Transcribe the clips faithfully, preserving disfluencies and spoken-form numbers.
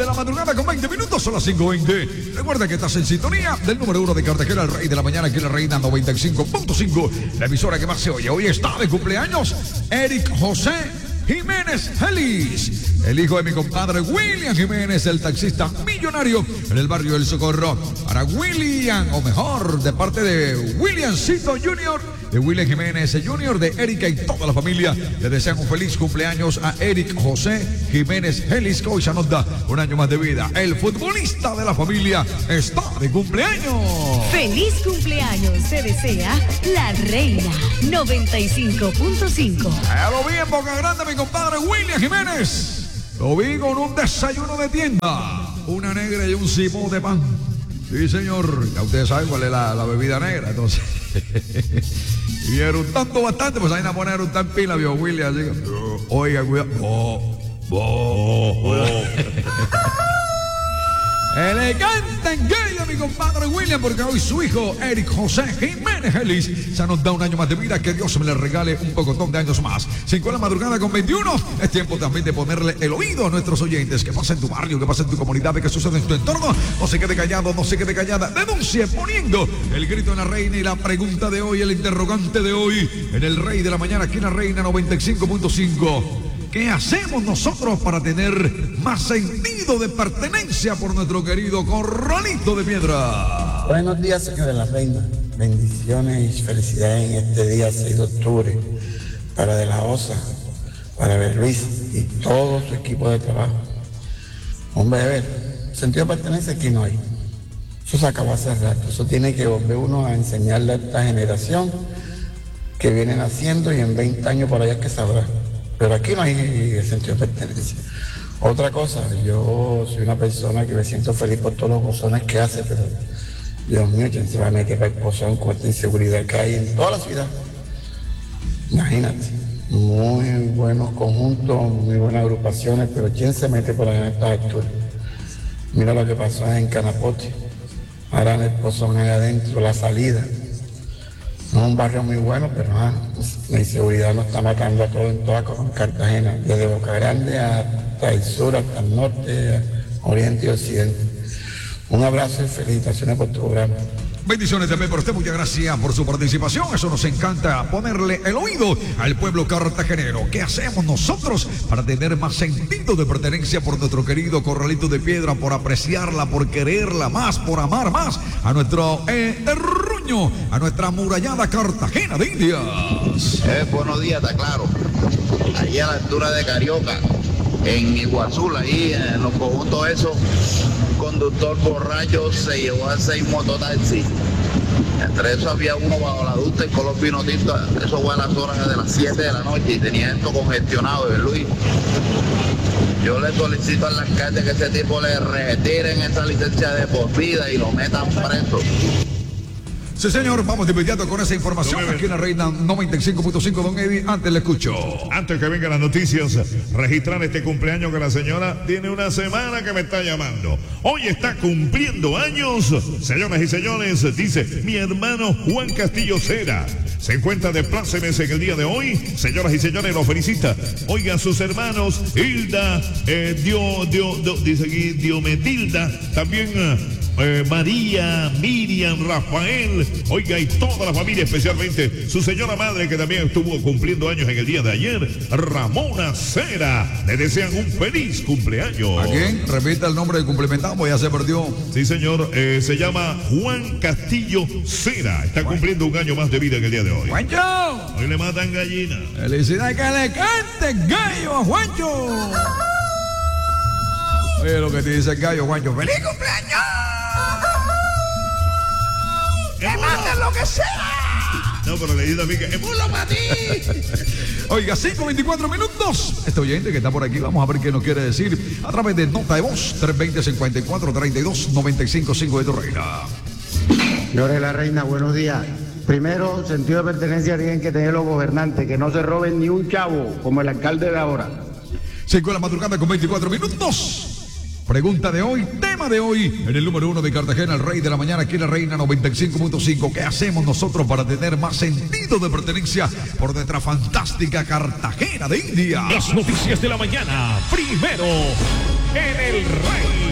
la madrugada con veinte minutos, son las cinco veinte. Recuerda que estás en sintonía del número uno de Cartagena, el rey de la mañana, aquí en la Reina noventa y cinco punto cinco, la emisora que más se oye. Hoy está de cumpleaños Eric José Jiménez Ellis, el hijo de mi compadre William Jiménez, el taxista millonario en el barrio del Socorro. Para William, o mejor, de parte de Williamcito junior, de William Jiménez junior, de Erika y toda la familia, le desean un feliz cumpleaños a Eric José Jiménez Ellis, que hoy se nos da un año más de vida. El futbolista de la familia está de cumpleaños. Feliz cumpleaños, se desea la Reina noventa y cinco punto cinco. Ya lo vi en Boca Grande, mi compadre William Jiménez. Lo vi con un desayuno de tienda, una negra y un cipó de pan. Sí, señor, ya ustedes saben cuál es la, la bebida negra, entonces. Y eructando bastante, pues ahí van a poner eructar pila, vio William. Así que, oiga, cuidado. Oh, oh, oh. Elegante en gay de mi compadre William, porque hoy su hijo Eric José Jiménez Ellis se nos da un año más de vida. Que Dios me le regale un pocotón de años más. Cinco de la madrugada con veintiuno. Es tiempo también de ponerle el oído a nuestros oyentes. ¿Qué pasa en tu barrio? ¿Qué pasa en tu comunidad? ¿Qué sucede en tu entorno? No se quede callado, no se quede callada. Denuncie poniendo el grito en la Reina. Y la pregunta de hoy, el interrogante de hoy, en el Rey de la Mañana, aquí en la Reina noventa y cinco punto cinco. ¿Qué hacemos nosotros para tener más sentido de pertenencia por nuestro querido Corralito de Piedra? Buenos días, señor de la Reina. Bendiciones y felicidades en este día seis de octubre para De la Osa, para Ver Luis y todo su equipo de trabajo. Hombre, a ver, sentido de pertenencia aquí no hay. Eso se acabó hace rato. Eso tiene que volver uno a enseñarle a esta generación que vienen haciendo, y en veinte años por allá es que sabrá. Pero aquí no hay sentido de pertenencia. Otra cosa, yo soy una persona que me siento feliz por todos los gozones que hace, pero Dios mío, ¿quién se va a meter para el pozón con esta inseguridad que hay en toda la ciudad? Imagínate, muy buenos conjuntos, muy buenas agrupaciones, pero ¿quién se mete por allá en estas alturas? Mira lo que pasó en Canapote, ahora en el pozón allá adentro, la salida. No es un barrio muy bueno, pero ah, la inseguridad nos está matando a todos en toda Cartagena, desde Boca Grande hasta el sur, hasta el norte, oriente y occidente. Un abrazo y felicitaciones por tu programa. Bendiciones también por usted, muchas gracias por su participación. Eso nos encanta, ponerle el oído al pueblo cartagenero. ¿Qué hacemos nosotros para tener más sentido de pertenencia por nuestro querido Corralito de Piedra, por apreciarla, por quererla más, por amar más a nuestro eh, terruño, a nuestra amurallada Cartagena de Indias? Eh, buenos días, está claro. Allí a la altura de Carioca, en Iguazú, ahí en los conjuntos esos, un conductor borracho se llevó a seis mototaxis. Entre eso había uno bajo la ducha y con los vino tinto. Eso fue a las horas de las siete de la noche y tenía esto congestionado, ¿ves, Luis? Yo le solicito al alcalde que ese tipo le retiren esa licencia de por vida y lo metan preso. Sí, señor, vamos de inmediato con esa información aquí en la Reina noventa y cinco punto cinco. Don Eddie, antes le escucho. Antes que vengan las noticias, registrar este cumpleaños que la señora tiene una semana que me está llamando. Hoy está cumpliendo años, señoras y señores, dice mi hermano Juan Castillo Cera. Se encuentra de plácemes en el día de hoy. Señoras y señores, lo felicita. Oigan sus hermanos, Hilda, eh, Dio, Dio, Dio, dice aquí, Diometilda, también eh, María, Miriam, Rafael, oiga, y toda la familia, especialmente su señora madre, que también estuvo cumpliendo años en el día de ayer, Ramona Cera. Le desean un feliz cumpleaños. ¿A quién? Repita el nombre del cumplimentado, ya se perdió. Sí, señor, eh, se llama Juan Castillo Cera. Está cumpliendo un año más de vida en el día de hoy. ¡Juancho! Hoy le matan gallina. ¡Felicidades, que le cante gallo a Juancho! Oye lo que te dice el gallo, Juancho. ¡Feliz cumpleaños! ¡Que maten lo que sea! No, pero le dice también que es mulo para ti. Oiga, cinco veinticuatro minutos. Este oyente que está por aquí, vamos a ver qué nos quiere decir a través de nota de voz tres veinte, cincuenta y cuatro, treinta y dos, noventa y cinco, cinco de tu Reina. Señores de la Reina, buenos días. Primero, sentido de pertenencia tienen que tener los gobernantes, que no se roben ni un chavo, como el alcalde de ahora. cinco de la madrugada con veinticuatro minutos. Pregunta de hoy, tema de hoy, en el número uno de Cartagena, el Rey de la Mañana, aquí en la Reina noventa y cinco punto cinco. ¿Qué hacemos nosotros para tener más sentido de pertenencia por nuestra fantástica Cartagena de Indias? Las noticias de la mañana, primero en el Rey.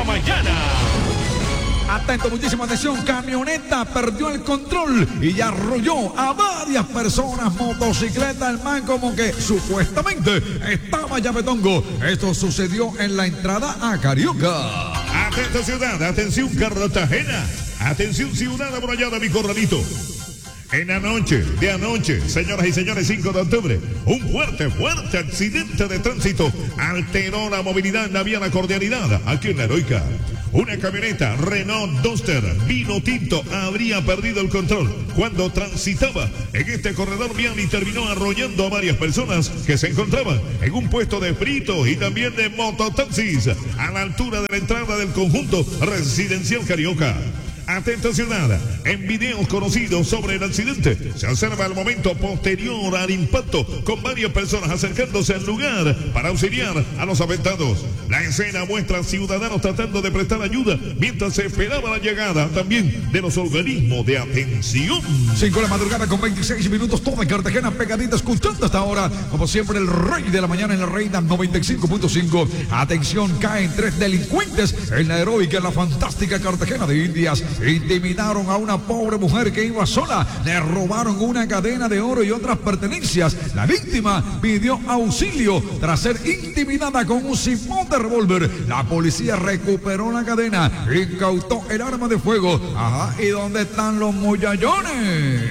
mañana. Atento, muchísima atención, camioneta perdió el control y arrolló a varias personas, motocicleta, el man como que supuestamente estaba llavetongo. Esto sucedió en la entrada a Carioca. Atento ciudad, atención Cartagena, atención ciudad amurallada, mi corralito. En la noche de anoche, señoras y señores, cinco de octubre, un fuerte, fuerte accidente de tránsito alteró la movilidad en la vía La Cordialidad, aquí en La Heroica. Una camioneta Renault Duster vino tinto habría perdido el control cuando transitaba en este corredor vial y terminó arrollando a varias personas que se encontraban en un puesto de fritos y también de mototaxis a la altura de la entrada del conjunto residencial Carioca. Atento ciudad, en videos conocidos sobre el accidente se observa el momento posterior al impacto con varias personas acercándose al lugar para auxiliar a los afectados. La escena muestra a ciudadanos tratando de prestar ayuda mientras se esperaba la llegada también de los organismos de atención. cinco de la madrugada con veintiséis minutos, toda Cartagena pegadita escuchando hasta ahora, como siempre el rey de la mañana en la Reina noventa y cinco punto cinco. Atención, caen tres delincuentes en la heroica, en la fantástica Cartagena de Indias. Intimidaron a una pobre mujer que iba sola, le robaron una cadena de oro y otras pertenencias. La víctima pidió auxilio tras ser intimidada con un sifón de revólver. La policía recuperó la cadena, incautó el arma de fuego. Ajá, ¿y dónde están los muchachones?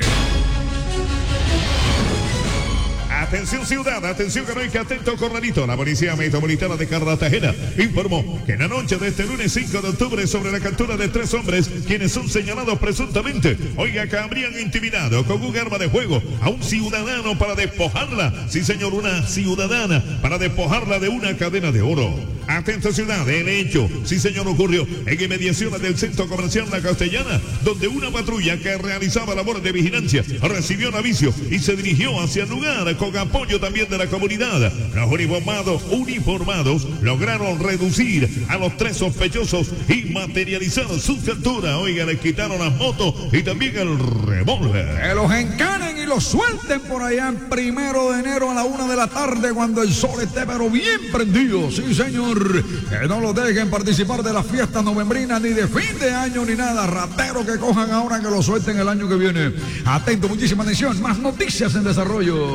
Atención ciudad, atención heroica, atento corralito. La policía metropolitana de Cartagena informó que en la noche de este lunes cinco de octubre sobre la captura de tres hombres quienes son señalados presuntamente, oiga, que habrían intimidado con un arma de fuego a un ciudadano para despojarla, sí señor, una ciudadana, para despojarla de una cadena de oro. Atento ciudad, el hecho, sí señor, ocurrió en inmediaciones del centro comercial La Castellana, donde una patrulla que realizaba labores de vigilancia recibió un aviso y se dirigió hacia el lugar con apoyo también de la comunidad. Los uniformados, uniformados lograron reducir a los tres sospechosos y materializar su captura. Oiga, le quitaron las motos y también el revólver. Que los encanen y los suelten por allá en primero de enero a la una de la tarde cuando el sol esté pero bien prendido. Sí, señor. Que no los dejen participar de la fiesta novembrina ni de fin de año ni nada. Ratero que cojan ahora, que lo suelten el año que viene. Atento, muchísima atención. Más noticias en desarrollo.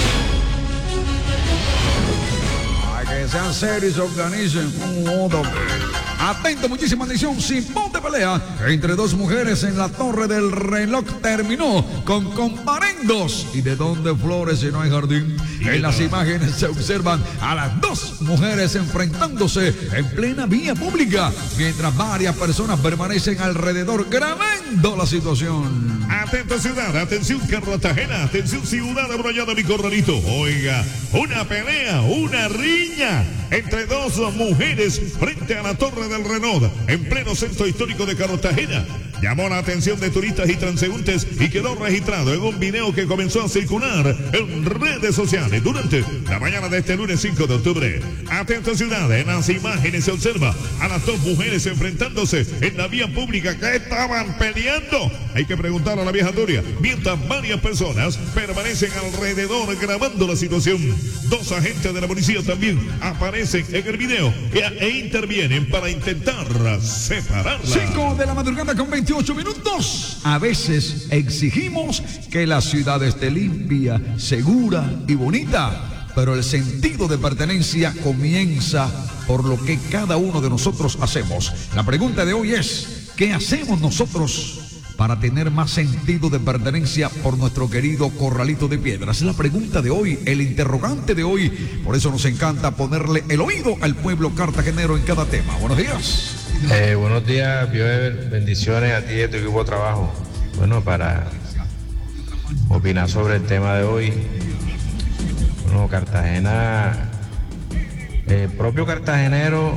Que sean serios y se organicen. Atento, muchísima atención. Simón de pelea entre dos mujeres en la Torre del Reloj terminó con comparendos. ¿Y de dónde flores si no hay jardín? En las imágenes se observan a las dos mujeres enfrentándose en plena vía pública, mientras varias personas permanecen alrededor grabando la situación. Atento ciudad, atención Cartagena, atención ciudad abrollada, mi corralito. Oiga, una pelea, una riña entre dos mujeres frente a la Torre del Renault en pleno centro histórico de Cartagena. Llamó la atención de turistas y transeúntes y quedó registrado en un video que comenzó a circular en redes sociales durante la mañana de este lunes cinco de octubre. Atento ciudad, en las imágenes se observa a las dos mujeres enfrentándose en la vía pública. ¿Qué estaban peleando? Hay que preguntarle a la vieja Turia. Mientras varias personas permanecen alrededor grabando la situación. Dos agentes de la policía también aparecen en el video e, e intervienen para intentar separarla. cinco de la madrugada con veintiocho minutos. A veces exigimos que la ciudad esté limpia, segura y bonita, pero el sentido de pertenencia comienza por lo que cada uno de nosotros hacemos. La pregunta de hoy es, ¿qué hacemos nosotros para tener más sentido de pertenencia por nuestro querido Corralito de Piedras? Es la pregunta de hoy, el interrogante de hoy. Por eso nos encanta ponerle el oído al pueblo cartagenero en cada tema. Buenos días. Eh, buenos días, Piover. Bendiciones a ti y a tu equipo de trabajo. Bueno, para opinar sobre el tema de hoy, bueno, Cartagena, el propio cartagenero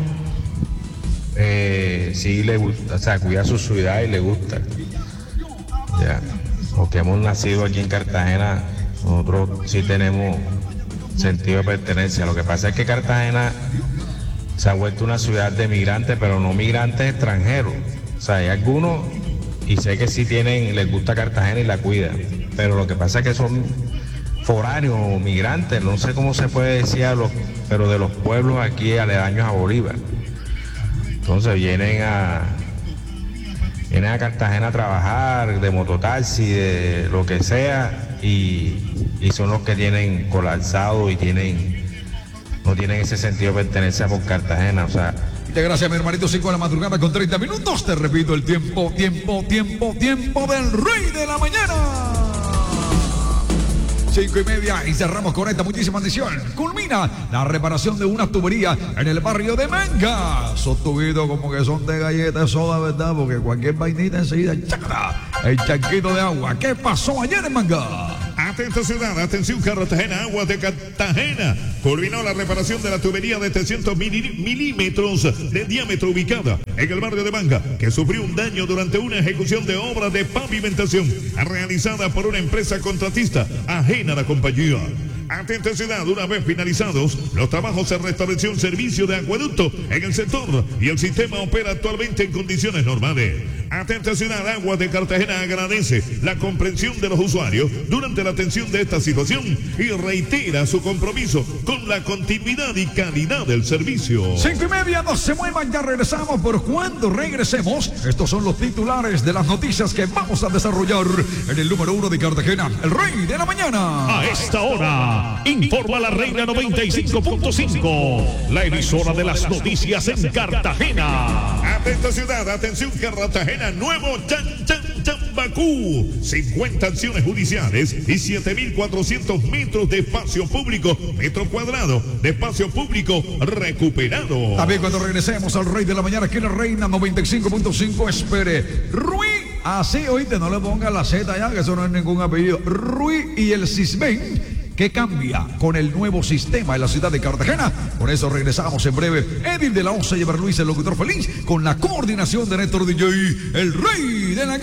eh, sí le gusta, o sea, cuida su ciudad y le gusta. Ya, porque hemos nacido aquí en Cartagena, nosotros sí tenemos sentido de pertenencia. Lo que pasa es que Cartagena se ha vuelto una ciudad de migrantes, pero no migrantes extranjeros. O sea, hay algunos, y sé que sí tienen, les gusta Cartagena y la cuidan, pero lo que pasa es que son foráneos o migrantes, no sé cómo se puede decir, a los, pero de los pueblos aquí aledaños a Bolívar. Entonces vienen a vienen a Cartagena a trabajar de mototaxi, de lo que sea, y, y son los que tienen colapsado y tienen no tienen ese sentido de pertenencia por Cartagena, o sea. Muchas gracias, mi hermanito. cinco de la madrugada con treinta minutos. Te repito el tiempo, tiempo, tiempo, tiempo del Rey de la Mañana. Cinco y media y cerramos con esta muchísima atención. Culmina la reparación de una tubería en el barrio de Manga. Esos tubitos como que son de galletas soda, ¿verdad? Porque cualquier vainita enseguida, ¡chaca! El chanquito de agua. ¿Qué pasó ayer en Manga? Atento ciudad, atención Cartagena, Aguas de Cartagena. Culminó la reparación de la tubería de trescientos milímetros de diámetro ubicada en el barrio de Manga, que sufrió un daño durante una ejecución de obra de pavimentación realizada por una empresa contratista ajena a la compañía. Atenta ciudad, una vez finalizados los trabajos, se restableció un servicio de acueducto en el sector y el sistema opera actualmente en condiciones normales. Atenta ciudad, Aguas de Cartagena agradece la comprensión de los usuarios durante la atención de esta situación y reitera su compromiso con la continuidad y calidad del servicio. Cinco y media, no se muevan, ya regresamos. Por cuando regresemos, estos son los titulares de las noticias que vamos a desarrollar en el número uno de Cartagena, el Rey de la Mañana. A esta hora, informa la Reina noventa y cinco punto cinco, la emisora de las noticias en Cartagena. Atenta ciudad, atención Cartagena, nuevo Chan Chan Chambacú. cincuenta acciones judiciales y siete mil cuatrocientos metros de espacio público, metro cuadrado de espacio público recuperado. También cuando regresemos al Rey de la Mañana, aquí en la Reina noventa y cinco punto cinco, espere. Rui, así, oíste, no le ponga la Z ya, que eso no es ningún apellido. Rui y el Cisben, que cambia con el nuevo sistema en la ciudad de Cartagena. Por eso regresamos en breve. Edil de la Once y Ever Luis, el locutor feliz, con la coordinación de Néstor D J, el Rey de la